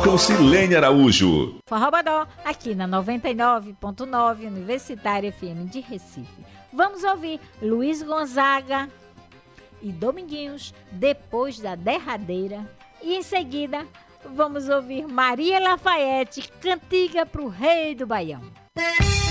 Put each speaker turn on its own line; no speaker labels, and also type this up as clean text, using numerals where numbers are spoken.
com Silene Araújo.
Forrobodó, aqui na 99.9 Universitária FM de Recife. Vamos ouvir Luiz Gonzaga e Dominguinhos, Depois da Derradeira. E em seguida, vamos ouvir Maria Lafayette, Cantiga pro Rei do Baião.